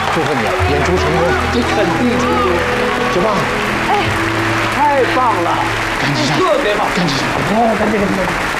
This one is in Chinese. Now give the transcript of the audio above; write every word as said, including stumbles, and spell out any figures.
祝贺你啊，演出成功， 你肯定成功， 雪棒， 哎，太棒了， 赶紧上， 特别棒， 赶紧上，哦，赶紧赶紧赶紧。